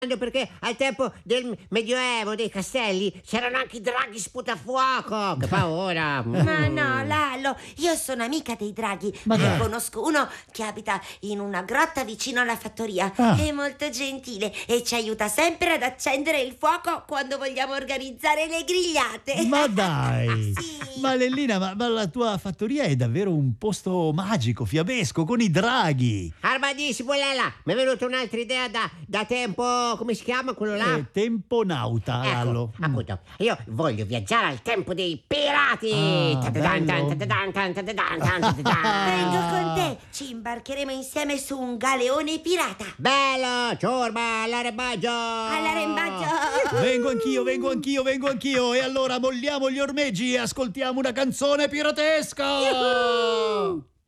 Perché al tempo del Medioevo, dei castelli, c'erano anche i draghi sputafuoco. Che paura. Ma no, Lalo, io sono amica dei draghi. Ma Ne dai. conosco uno che abita in una grotta vicino alla fattoria. Ah. È molto gentile e ci aiuta sempre ad accendere il fuoco quando vogliamo organizzare le grigliate. Ma dai! Sì. Ma Lellina, ma la tua fattoria è davvero un posto magico, fiabesco, con i draghi. Armadissimo, Lella. Mi è venuta un'altra idea da tempo. Come si chiama quello là? Temponauta, Lallo. Ecco, appunto, io voglio viaggiare al tempo dei pirati. Ah, bello. Vengo con te. Ci imbarcheremo insieme su un galeone pirata. Bello, ciurma, all'arembaggio. All'arembaggio. Vengo anch'io. E allora molliamo gli ormeggi e ascoltiamo una canzone piratesca. Yuhu!